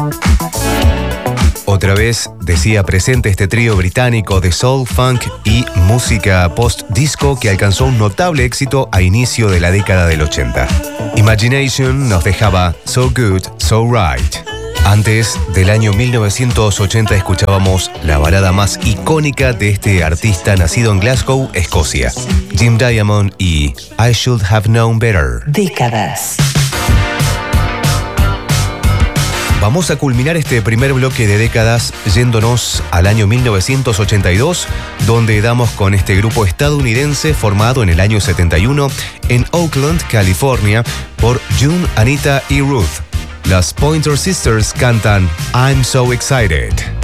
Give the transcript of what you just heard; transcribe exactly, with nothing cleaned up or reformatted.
Otra vez decía presente este trío británico de soul, funk y música post-disco que alcanzó un notable éxito a inicio de la década del ochenta. Imagination nos dejaba So Good, So Right. Antes del año mil novecientos ochenta escuchábamos la balada más icónica de este artista nacido en Glasgow, Escocia, Jim Diamond y I Should Have Known Better. Décadas. Vamos a culminar este primer bloque de décadas yéndonos al año mil novecientos ochenta y dos, donde damos con este grupo estadounidense formado en el año setenta y uno en Oakland, California, por June, Anita y Ruth. Las Pointer Sisters cantan I'm So Excited.